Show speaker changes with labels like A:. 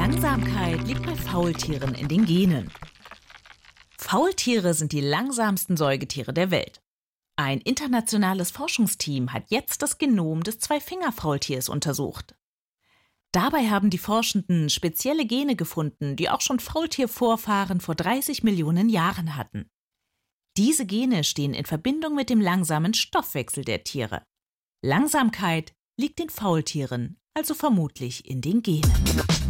A: Langsamkeit liegt bei Faultieren in den Genen. Faultiere sind die langsamsten Säugetiere der Welt. Ein internationales Forschungsteam hat jetzt das Genom des Zweifingerfaultiers untersucht. Dabei haben die Forschenden spezielle Gene gefunden, die auch schon Faultiervorfahren vor 30 Millionen Jahren hatten. Diese Gene stehen in Verbindung mit dem langsamen Stoffwechsel der Tiere. Langsamkeit liegt den Faultieren also vermutlich in den Genen.